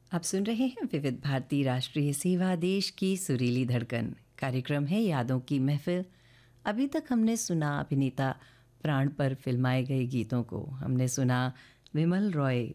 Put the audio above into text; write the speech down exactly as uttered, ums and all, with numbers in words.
आप सुन रहे हैं विविध भारती राष्ट्रीय सेवा, देश की सुरीली धड़कन। कार्यक्रम है यादों की महफिल। अभी तक हमने सुना अभिनेता प्राण पर फिल्माए गए गीतों को। हमने सुना विमल रॉय